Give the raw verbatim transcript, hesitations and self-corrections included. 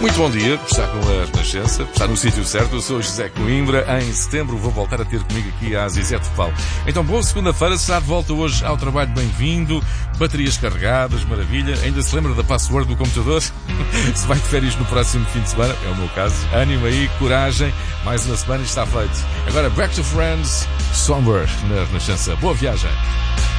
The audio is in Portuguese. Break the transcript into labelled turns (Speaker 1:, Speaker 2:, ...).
Speaker 1: Muito bom dia, está com a Renascença, está no sítio certo. Eu sou José Coimbra. Em setembro vou voltar a ter comigo aqui a Zizete Paulo. Então, boa segunda-feira, se está de volta hoje ao trabalho, bem-vindo. Baterias carregadas, maravilha. Ainda se lembra da password do computador? Se vai de férias no próximo fim de semana, é o meu caso. Ânimo aí, coragem. Mais uma semana e está feito. Agora, Back to Friends, Somewhere na Renascença. Boa viagem.